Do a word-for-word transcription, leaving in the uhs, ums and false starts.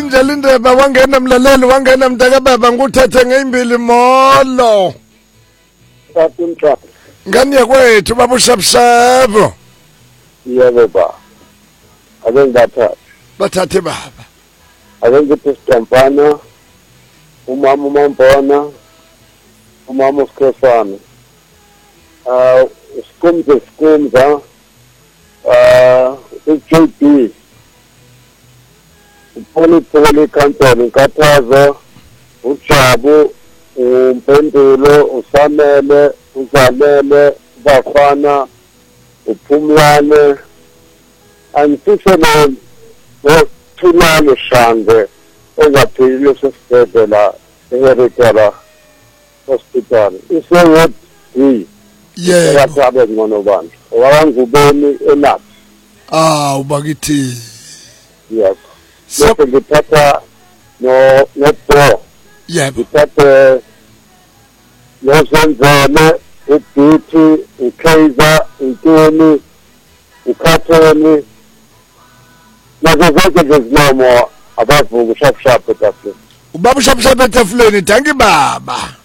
njalo indaba wangena mlaleli wangena mntaka baba nguthethe ngeimbili molo Satunta ngani yakwethu baba ushapshabo yebo ba ake ngathatha bathathe baba ake ngithi Stampana umama uMambona umama uSkhosana ah sikumze sikumza ah uJ B uPoli Kansel uNkathazo uJabu uMpendulo uSamele uZamele Bafana uPhumlane anifishe lo Thulane Shande ongaphilile sesibhedlela eHerikara Hospital isewot D yebo yasabe ngcono bantu owangubeni elapha ah ubakithi yes So- so ngithatha no no bro yebo ngithathe lozenzele uBeatty uKaiser uNtoni uKhathoni nazo zonke lezinomo abavuka ushapshap etafuleni ubaba ushapshabo etafuleni thanki baba